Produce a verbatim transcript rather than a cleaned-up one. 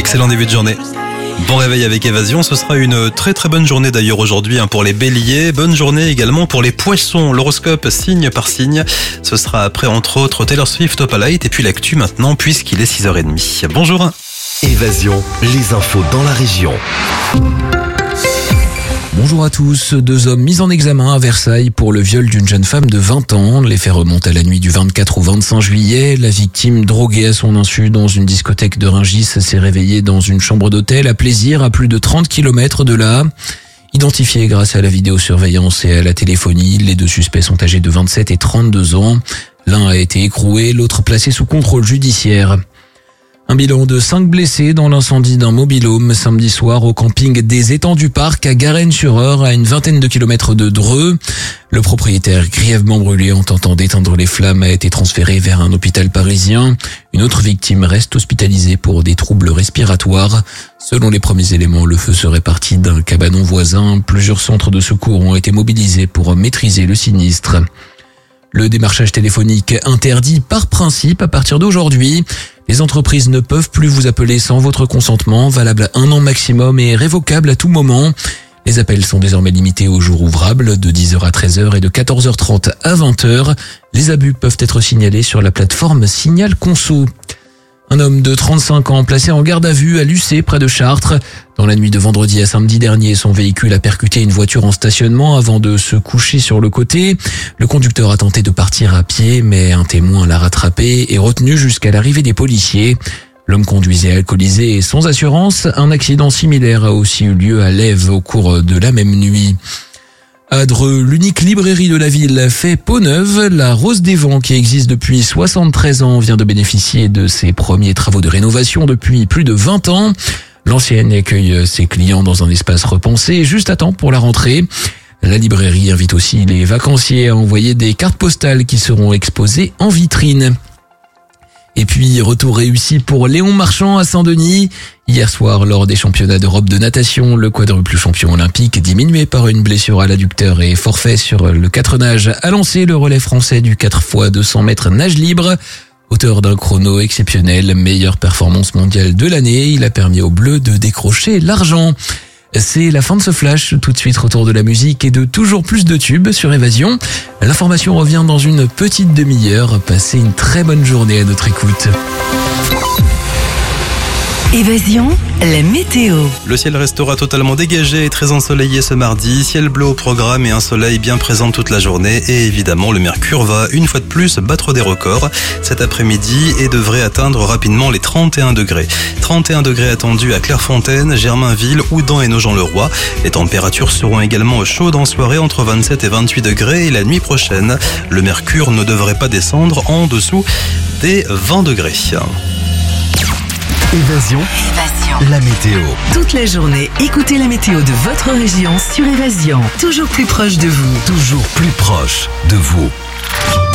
excellent début de journée. Bon réveil avec Évasion, ce sera une très très bonne journée d'ailleurs aujourd'hui hein, pour les béliers. Bonne journée également pour les poissons, l'horoscope signe par signe. Ce sera après entre autres Taylor Swift, Opalite et puis l'actu maintenant puisqu'il est six heures trente. Bonjour. Évasion, les infos dans la région. Bonjour à tous. Deux hommes mis en examen à Versailles pour le viol d'une jeune femme de vingt ans. Les faits remontent à la nuit du vingt-quatre au vingt-cinq juillet. La victime, droguée à son insu dans une discothèque de Rungis, s'est réveillée dans une chambre d'hôtel à Plaisir, à plus de trente kilomètres de là. Identifiés grâce à la vidéosurveillance et à la téléphonie, les deux suspects sont âgés de vingt-sept et trente-deux ans. L'un a été écroué, l'autre placé sous contrôle judiciaire. Un bilan de cinq blessés dans l'incendie d'un mobil-home samedi soir au camping des Étangs du Parc à Garennes-sur-Eure, à une vingtaine de kilomètres de Dreux. Le propriétaire, grièvement brûlé en tentant d'éteindre les flammes, a été transféré vers un hôpital parisien. Une autre victime reste hospitalisée pour des troubles respiratoires. Selon les premiers éléments, le feu serait parti d'un cabanon voisin. Plusieurs centres de secours ont été mobilisés pour maîtriser le sinistre. Le démarchage téléphonique interdit par principe à partir d'aujourd'hui. Les entreprises ne peuvent plus vous appeler sans votre consentement, valable un an maximum et révocable à tout moment. Les appels sont désormais limités aux jours ouvrables, de dix heures à treize heures et de quatorze heures trente à vingt heures. Les abus peuvent être signalés sur la plateforme Signal Conso. Un homme de trente-cinq ans placé en garde à vue à Lucé, près de Chartres. Dans la nuit de vendredi à samedi dernier, son véhicule a percuté une voiture en stationnement avant de se coucher sur le côté. Le conducteur a tenté de partir à pied, mais un témoin l'a rattrapé et retenu jusqu'à l'arrivée des policiers. L'homme conduisait alcoolisé et sans assurance. Un accident similaire a aussi eu lieu à Lèves au cours de la même nuit. À Dreux, l'unique librairie de la ville fait peau neuve. La Rose des Vents, qui existe depuis soixante-treize ans, vient de bénéficier de ses premiers travaux de rénovation depuis plus de vingt ans. L'ancienne accueille ses clients dans un espace repensé juste à temps pour la rentrée. La librairie invite aussi les vacanciers à envoyer des cartes postales qui seront exposées en vitrine. Et puis, retour réussi pour Léon Marchand à Saint-Denis. Hier soir, lors des championnats d'Europe de natation, le quadruple champion olympique, diminué par une blessure à l'adducteur et forfait sur le quatre nage, a lancé le relais français du quatre fois deux cents mètres nage libre. Auteur d'un chrono exceptionnel, meilleure performance mondiale de l'année, il a permis aux Bleus de décrocher l'argent. C'est la fin de ce flash, tout de suite retour de la musique et de toujours plus de tubes sur Évasion. L'information revient dans une petite demi-heure. Passez une très bonne journée à notre écoute. Évasion, la météo. Le ciel restera totalement dégagé et très ensoleillé ce mardi. Ciel bleu au programme et un soleil bien présent toute la journée. Et évidemment, le mercure va une fois de plus battre des records cet après-midi et devrait atteindre rapidement les trente et un degrés. trente et un degrés attendus à Clairefontaine, Germainville, Houdan et Nogent-le-Roi. Les températures seront également chaudes en soirée entre vingt-sept et vingt-huit degrés. Et la nuit prochaine, le mercure ne devrait pas descendre en dessous des vingt degrés. Évasion, Évasion. la météo. Toute la journée, écoutez la météo de votre région sur Évasion. Toujours plus proche de vous. Toujours plus proche de vous.